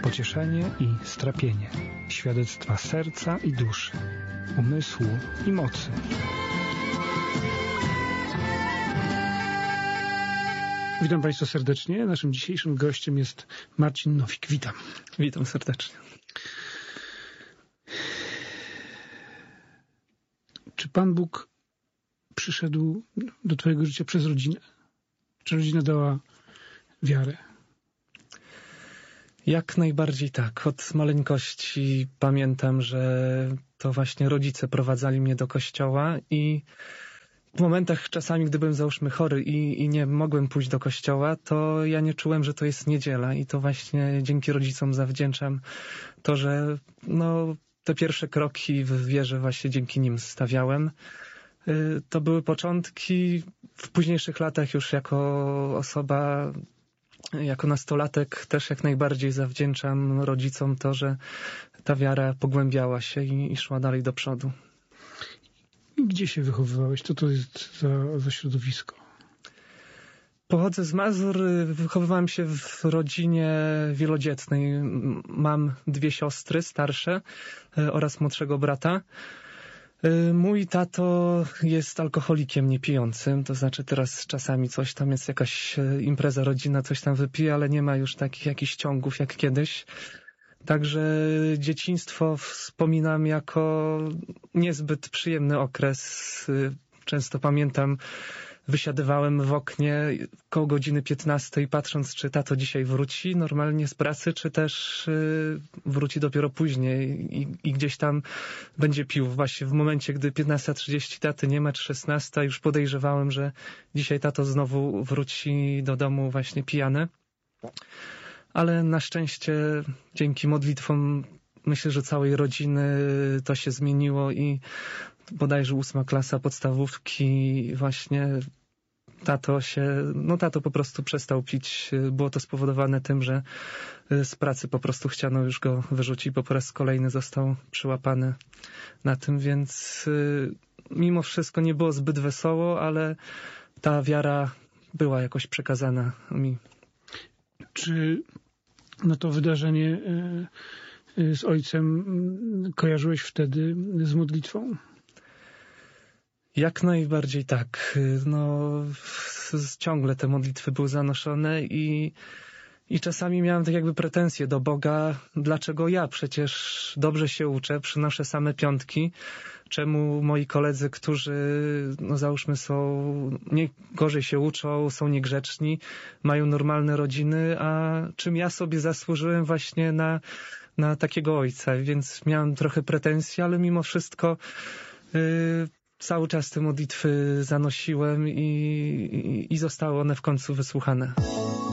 Pocieszenie i strapienie, świadectwa serca i duszy, umysłu i mocy. Witam Państwa serdecznie. Naszym dzisiejszym gościem jest Marcin Nowik. Witam. Witam serdecznie. Czy Pan Bóg przyszedł do Twojego życia przez rodzinę? Czy rodzina dała wiarę? Jak najbardziej tak. Od maleńkości pamiętam, że to właśnie rodzice prowadzali mnie do kościoła i w momentach czasami, gdy byłem załóżmy chory i nie mogłem pójść do kościoła, to ja nie czułem, że to jest niedziela i to właśnie dzięki rodzicom zawdzięczam to, że te pierwsze kroki w wierze właśnie dzięki nim stawiałem. To były początki. W późniejszych latach już jako osoba, jako nastolatek też jak najbardziej zawdzięczam rodzicom to, że ta wiara pogłębiała się i szła dalej do przodu. I gdzie się wychowywałeś? Co to jest za środowisko? Pochodzę z Mazur, wychowywałem się w rodzinie wielodzietnej. Mam 2 siostry starsze oraz młodszego brata. Mój tato jest alkoholikiem niepijącym, to znaczy teraz czasami coś tam jest, jakaś impreza rodzinna, coś tam wypije, ale nie ma już takich jakichś ciągów jak kiedyś. Także dzieciństwo wspominam jako niezbyt przyjemny okres. Często pamiętam, wysiadywałem w oknie koło godziny 15 patrząc, czy tato dzisiaj wróci normalnie z pracy, czy też wróci dopiero później i gdzieś tam będzie pił. Właśnie w momencie, gdy 15:30 taty nie ma, czy 16, już podejrzewałem, że dzisiaj tato znowu wróci do domu właśnie pijany. Ale na szczęście dzięki modlitwom myślę, że całej rodziny to się zmieniło i bodajże 8. klasa podstawówki właśnie tato po prostu przestał pić. Było to spowodowane tym, że z pracy po prostu chciano już go wyrzucić, bo po raz kolejny został przyłapany na tym, więc mimo wszystko nie było zbyt wesoło, ale ta wiara była jakoś przekazana mi. Czy to wydarzenie z ojcem kojarzyłeś wtedy z modlitwą? Jak najbardziej tak. Ciągle te modlitwy były zanoszone i czasami miałem tak jakby pretensje do Boga. Dlaczego ja? Przecież dobrze się uczę, przynoszę same piątki. Czemu moi koledzy, którzy załóżmy gorzej się uczą, są niegrzeczni, mają normalne rodziny, a czym ja sobie zasłużyłem właśnie na takiego ojca? Więc miałem trochę pretensji, ale mimo wszystko cały czas te modlitwy zanosiłem i zostały one w końcu wysłuchane.